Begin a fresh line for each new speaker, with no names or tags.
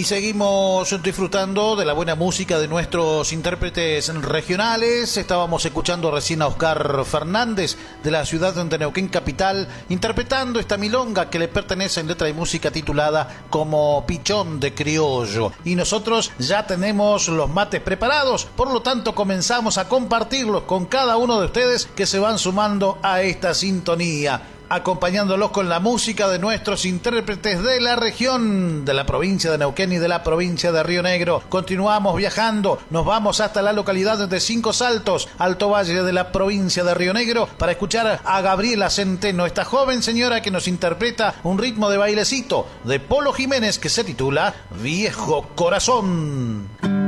Y seguimos disfrutando de la buena música de nuestros intérpretes regionales. Estábamos escuchando recién a Oscar Fernández de la ciudad de Neuquén capital, interpretando esta milonga que le pertenece en letra y música titulada como Pichón de Criollo. Y nosotros ya tenemos los mates preparados, por lo tanto comenzamos a compartirlos con cada uno de ustedes que se van sumando a esta sintonía, acompañándolos con la música de nuestros intérpretes de la región, de la provincia de Neuquén y de la provincia de Río Negro. Continuamos viajando, nos vamos hasta la localidad de Cinco Saltos, Alto Valle de la provincia de Río Negro, para escuchar a Gabriela Centeno, esta joven señora que nos interpreta un ritmo de bailecito de Polo Jiménez que se titula Viejo Corazón.